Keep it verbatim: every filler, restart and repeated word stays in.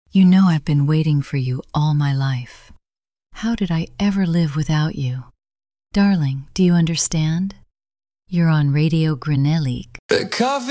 You know I've been waiting for you all my life. How did I ever live without you? Darling, do you understand? You're on Radio Grenelli.